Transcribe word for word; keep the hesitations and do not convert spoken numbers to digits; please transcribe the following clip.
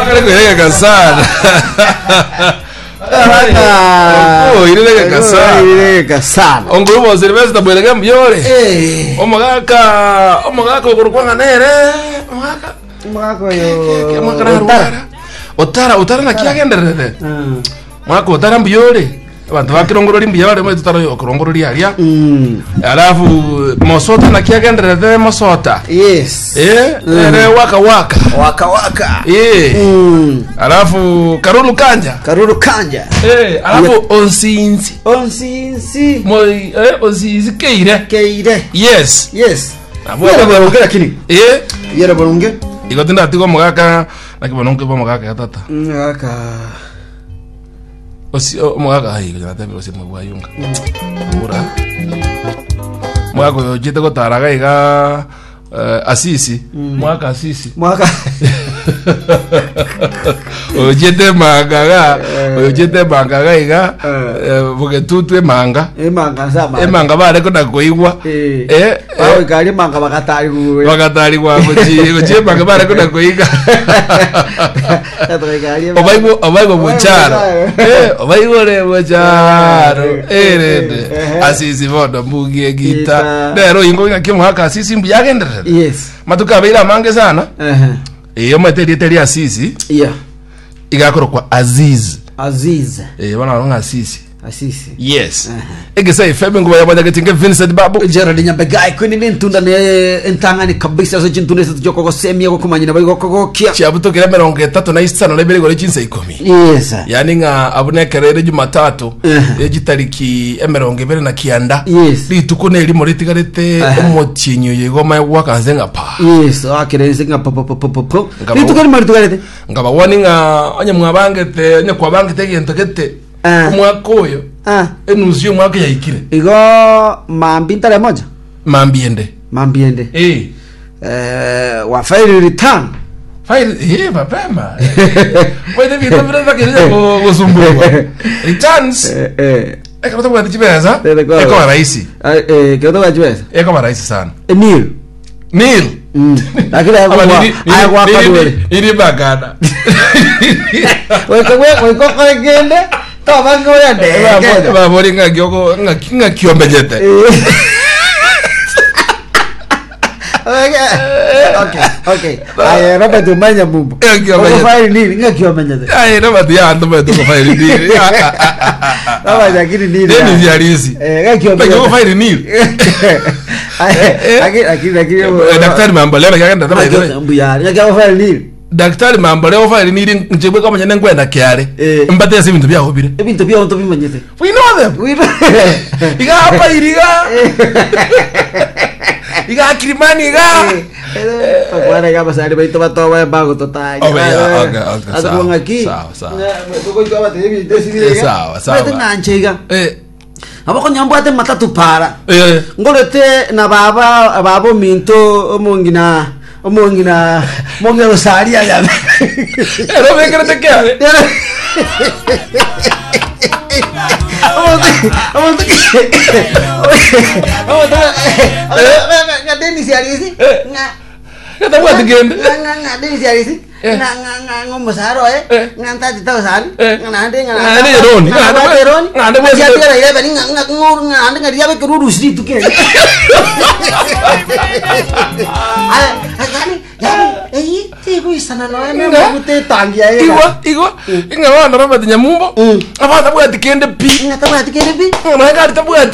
Mwaka ile kasana. Oh, ile kasana. Ile kasana. Onguru mo Sylvester bwelega myore. Eh. Omugaka, omugaka okurukwanga nere. Omugaka. Omugaka yo. Otara. Otara, otara nakiagenderere. Mm. Mwaka otara myore. Abantu bakirongorori mbiya bare mwe tutaro okorongorori aria. Mm. Alafu mosota nakiagenderere mosota. Yes. Eh, ere waka waka. Waka waka. Eh. Mm. Alafu karuru kanja. Karuru kanja. Eh, alafu onsinzi. Onsinzi. Moi eh onsinzi keire. Keire. Yes. Yes. Abwera barongera kini. Eh? Yera baronge. Igotinda atiko mugaka nakibononke bo mugaka gatata. Mugaka. Osi mugaka hayi gatata biro simwe bwayunga. Mura. Mugaka yo jete ko taraga iga Asisi. Mwaka Asisi. Mwaka. Ojete mangaga, ojete mangaga iga buge tutwe manga. E manga sama. E manga bare ko nakoigwa. Eh, awe kali manga bakatari kuwe. Bakatari kwa gochi, gochi manga bare ko nakoiga. Obaibo, obaibo bucharo. Eh, obaibo le bucharo. Erede. Asisi vodo mbugie gita. Lero ingo ngakimwaka Asisi mbuyagendera. Yes. Matuka beira mange sana. Eh. Eh, yo materi teri Asisi. Yeah. Igakoro kwa Aziz. Aziz. Eh, bana ronga Asisi. Asisi. Yes. Uh-huh. Ege sai febe ngo yabanya getinge Vincent Babu. Gerard Nyabegai kuni nintunda ne entanga ni kabisa zo jintune joko ko semia ko kumanyina bago ko kia. Chabuto kile mirongo itatu na isano lebele go lichinse ikomi. Yes. Yani nga abunekerere Jumatatu egitariki mirongo ibiri na kianda. Yes. Lituko ne limo litigarete omotinyo yegoma wakanze nga pa. Yes, akerenze nga pop pop pop pop. Lituko ni maritugarete. Ngaba wani nga anya mwabangete anya kwabangete gento gete. Mwaka oyo ah enuzio mwaka ya ikire igo mambi ntare moja mambiende mambiende eh eh wa file return file eh mapema wewe vitu vile vile kwa kusumbua returns eh eh eka mtu mwana chibeza eko rahisi eh kidogo kwa chibeza eko rahisi sana Neil Neil mm akila hapo hapo hapo ili bagana wewe wewe kwa kwa gende Toma ngoya de. Ba bori nga gyoko nga kinga kiombejete. Okay. Okay. Ay roba tu manya bumbu. Ngo fire ni nga kiombejete. Ay roba tu ya ando beto ko fire ni. Roba ya kiri ni. Ni ziarisi. Eh nga kiombejete. Ngo fire ni. Ay aki aki aki. Daktari mambale ya kanda tama. Mbu ya. Nga fire ni. Daktari mambale ofa iri niri njebwe kama nyane ngwenda kyare mbate yase bintu byaho bire ebintu byaho nto bimanyete we know them we iga hapa iriga iga kirimani iga bwana iga basari baito batoba bago totai oya okay okay ado ngaki sawa sawa tuko iga bate ebintu sibire sawa sawa bate nanchega eh abako nyambo ate matatu para eh ngolete na baba babo minto omongina omongina mongero rosaria ya ero me crete que vamos vamos vamos nga Dennis yarisi nga kata buat gende nga nga Dennis yarisi nga nga nga ngomosaro eh nga ntati tausan nga nande nga nande roni nga nande roni nga nande buat ya tira ya bani nga nga ngur nga nande nga dia be keruru sidi tu ke ah akani yani eh tigo isana no ene mute tangia ya igo igo nga wana roba de nyamumbo abata buat gende pi nga tabuat gende pi nga nga tabuat